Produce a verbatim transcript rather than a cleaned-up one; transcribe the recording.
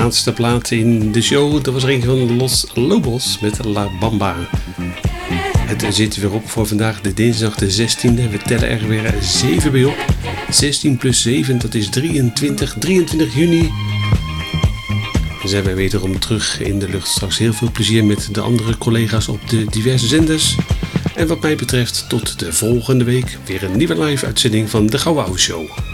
laatste plaat in de show. Dat was er eentje van Los Lobos met La Bamba. Het zit weer op voor vandaag, de dinsdag de zestiende. We tellen er weer zeven bij op. zestien plus zeven, dat is drieëntwintig. drieëntwintig juni. Dan zijn wij wederom terug in de lucht. Straks heel veel plezier met de andere collega's op de diverse zenders. En wat mij betreft tot de volgende week weer een nieuwe live uitzending van de Gouden Ouwe Show.